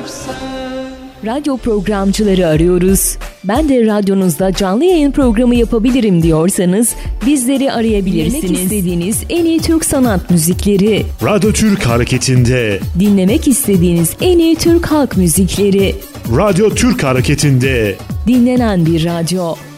Radyo programcıları arıyoruz. Ben de radyonuzda canlı yayın programı yapabilirim diyorsanız bizleri arayabilirsiniz. Dinlemek istediğiniz en iyi Türk sanat müzikleri. Radyo Türk Hareketi'nde. Dinlemek istediğiniz en iyi Türk halk müzikleri. Radyo Türk Hareketi'nde. Dinlenen bir radyo.